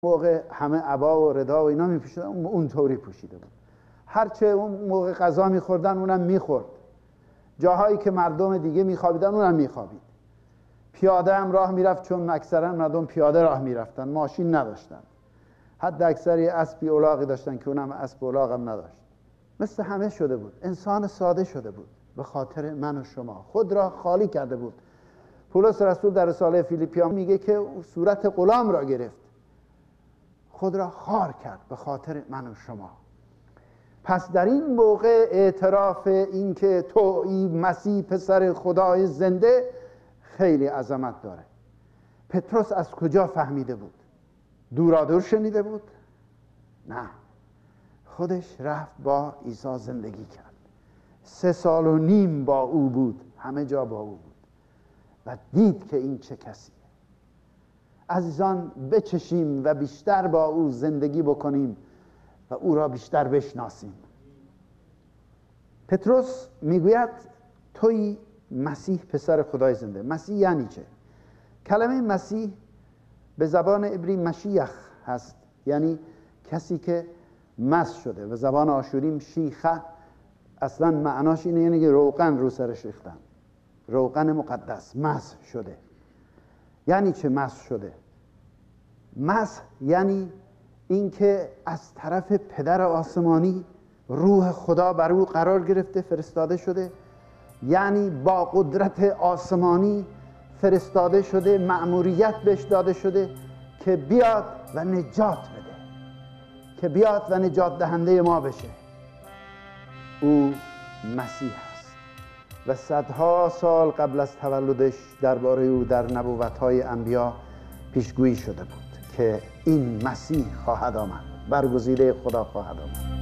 موقع همه عبا و ردا و اینا میپوشیدن، اون طوری پوشیده بود. هرچه اون موقع غذا میخوردن اونم میخورد، جاهایی که مردم دیگه میخوابیدن اونم میخوابید. پیاده هم راه میرفت، چون اکثرا مردم پیاده راه میرفتن، ماشین نداشتن. حد اکثری اسبی الاغی داشتن که اونم اسب الاغ هم نداشت. مثل همه شده بود، انسان ساده شده بود به خاطر من و شما، خود را خالی کرده بود. پولس رسول در رساله فیلیپیان میگه که صورت غلام را گرفت، خود را خوار کرد به خاطر من و شما. پس در این موقع اعتراف این که تویی مسیح پسر خدای زنده خیلی عظمت داره. پتروس از کجا فهمیده بود؟ دورادور شنیده بود؟ نه، خودش رفت با عیسی زندگی کرد، 3.5 سال با او بود، همه جا با او بود و دید که این چه کسیه. عزیزان بچشیم و بیشتر با او زندگی بکنیم و او را بیشتر بشناسیم. پتروس میگوید توی مسیح پسر خدای زنده. مسیح یعنی چه؟ کلمه مسیح به زبان عبری مشیخ هست، یعنی کسی که مس شده. و زبان آشوری شیخه اصلا معناش اینه، یعنی که روغن رو سرش ریختن، روغن مقدس، مس شده. یعنی چه مس شده؟ مس یعنی اینکه از طرف پدر آسمانی روح خدا بر او قرار گرفته، فرستاده شده، یعنی با قدرت آسمانی فرستاده شده، مأموریت بهش داده شده که بیاد و نجات بده، که بیاد و نجات دهنده ما بشه. او مسیح است و صدها سال قبل از تولدش درباره او در نبوت‌های انبیا پیشگویی شده بود که این مسیح خواهد آمد، برگزیده خدا خواهد آمد.